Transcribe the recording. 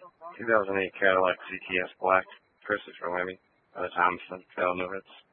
2008 Cadillac CTS Black, Christopher Lemmy, by the Thompson Trail Novitz.